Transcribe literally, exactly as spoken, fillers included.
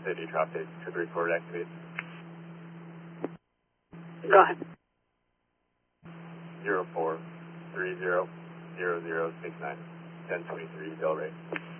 City traffic, trip report activated. Go ahead. Zero four three zero zero zero six nine ten twenty three Delray.